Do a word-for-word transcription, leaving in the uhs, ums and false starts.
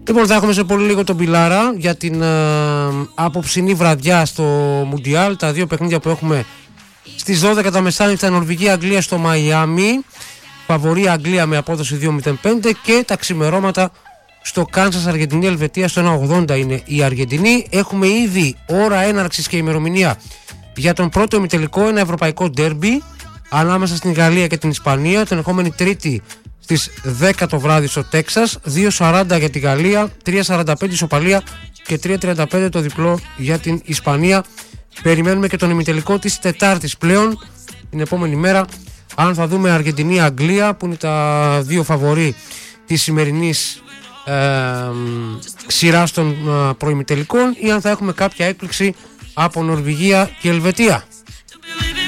Λοιπόν, θα έχουμε σε πολύ λίγο τον Πιλάρα για την ε, απόψινή βραδιά στο Μουντιάλ. Τα δύο παιχνίδια που έχουμε στις δώδεκα τα μεσάνυχτα, Νορβηγία-Αγγλία στο Μαϊάμι. Φαβορή Αγγλία με απόδοση δύο μηδέν πέντε, και τα ξημερώματα στο Κάνσας Αργεντινή-Ελβετία στο ένα ογδόντα είναι η Αργεντινή. Έχουμε ήδη ώρα έναρξης και ημερομηνία για τον πρώτο ημιτελικό, ένα ευρωπαϊκό ντέρμπι ανάμεσα στην Γαλλία και την Ισπανία, την ερχόμενη Τρίτη στις δέκα το βράδυ στο Τέξας. Δύο σαράντα για τη Γαλλία, τρία σαράντα πέντε ισοπαλία και τρία τριάντα πέντε το διπλό για την Ισπανία. Περιμένουμε και τον ημιτελικό της Τετάρτης πλέον, την επόμενη μέρα, αν θα δούμε Αργεντινή-Αγγλία, που είναι τα δύο φαβορί της σημερινής ε, σειράς των ε, προημιτελικών, ή αν θα έχουμε κάποια έκπληξη από Νορβηγία και Ελβετία.